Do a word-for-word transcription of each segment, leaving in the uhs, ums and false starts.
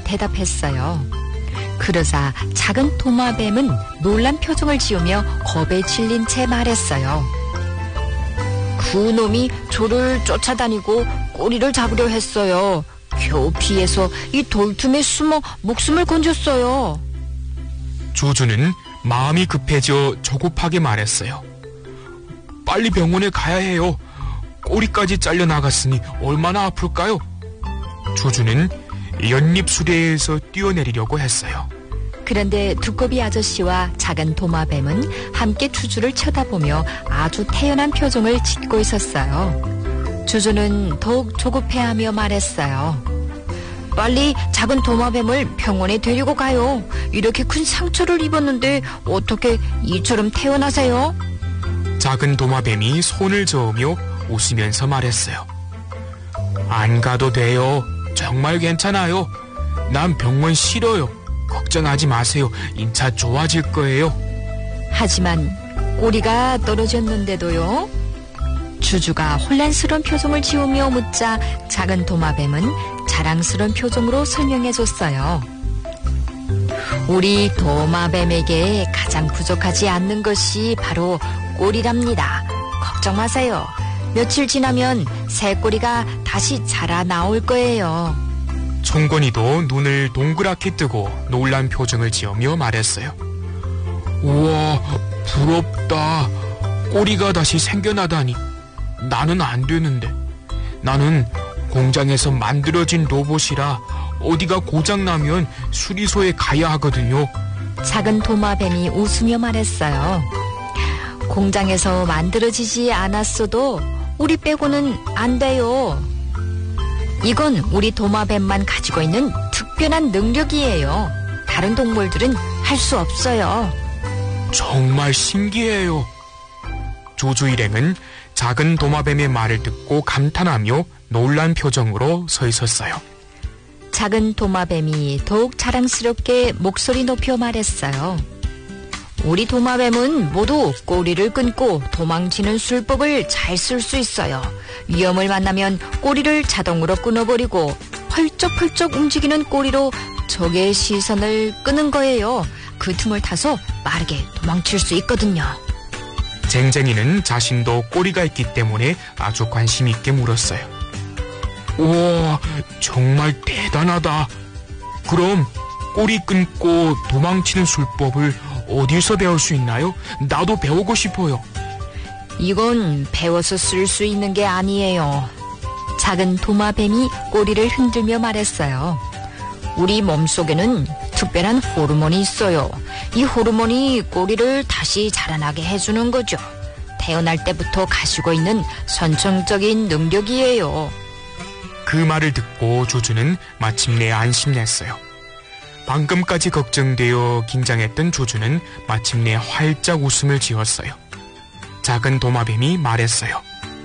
대답했어요. 그러자 작은 도마뱀은 놀란 표정을 지으며 겁에 질린 채 말했어요. 그놈이 저를 쫓아다니고 꼬리를 잡으려 했어요. 겨우 피해서 이 돌틈에 숨어 목숨을 건졌어요. 조조는 마음이 급해져 조급하게 말했어요. 빨리 병원에 가야 해요. 꼬리까지 잘려나갔으니 얼마나 아플까요? 조조는 연잎 수레에서 뛰어내리려고 했어요. 그런데 두꺼비 아저씨와 작은 도마뱀은 함께 주주를 쳐다보며 아주 태연한 표정을 짓고 있었어요. 주주는 더욱 조급해하며 말했어요. 빨리 작은 도마뱀을 병원에 데리고 가요. 이렇게 큰 상처를 입었는데 어떻게 이처럼 태어나세요? 작은 도마뱀이 손을 저으며 웃으면서 말했어요. 안 가도 돼요. 정말 괜찮아요. 난 병원 싫어요. 걱정하지 마세요. 인차 좋아질 거예요. 하지만 꼬리가 떨어졌는데도요. 주주가 혼란스러운 표정을 지으며 묻자 작은 도마뱀은 자랑스러운 표정으로 설명해줬어요. 우리 도마뱀에게 가장 부족하지 않는 것이 바로 꼬리랍니다. 걱정 마세요. 며칠 지나면 새 꼬리가 다시 자라 나올 거예요. 총건이도 눈을 동그랗게 뜨고 놀란 표정을 지으며 말했어요. 우와, 부럽다. 꼬리가 다시 생겨나다니. 나는 안 되는데. 나는 공장에서 만들어진 로봇이라 어디가 고장나면 수리소에 가야 하거든요. 작은 도마뱀이 웃으며 말했어요. 공장에서 만들어지지 않았어도 우리 빼고는 안 돼요. 이건 우리 도마뱀만 가지고 있는 특별한 능력이에요. 다른 동물들은 할 수 없어요. 정말 신기해요. 조조 일행은 작은 도마뱀의 말을 듣고 감탄하며 놀란 표정으로 서 있었어요. 작은 도마뱀이 더욱 자랑스럽게 목소리 높여 말했어요. 우리 도마뱀은 모두 꼬리를 끊고 도망치는 술법을 잘 쓸 수 있어요. 위험을 만나면 꼬리를 자동으로 끊어버리고 펄쩍펄쩍 움직이는 꼬리로 적의 시선을 끄는 거예요. 그 틈을 타서 빠르게 도망칠 수 있거든요. 쟁쟁이는 자신도 꼬리가 있기 때문에 아주 관심 있게 물었어요. 우와, 정말 대단하다. 그럼 꼬리 끊고 도망치는 술법을 어디서 배울 수 있나요? 나도 배우고 싶어요. 이건 배워서 쓸 수 있는 게 아니에요. 작은 도마뱀이 꼬리를 흔들며 말했어요. 우리 몸속에는 특별한 호르몬이 있어요. 이 호르몬이 꼬리를 다시 자라나게 해주는 거죠. 태어날 때부터 가지고 있는 선천적인 능력이에요. 그 말을 듣고 조조는 마침내 안심했어요. 방금까지 걱정되어 긴장했던 조조는 마침내 활짝 웃음을 지었어요. 작은 도마뱀이 말했어요.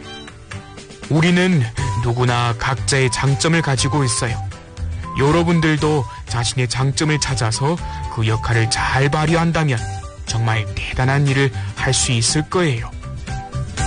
우리는 누구나 각자의 장점을 가지고 있어요. 여러분들도 자신의 장점을 찾아서 그 역할을 잘 발휘한다면 정말 대단한 일을 할 수 있을 거예요.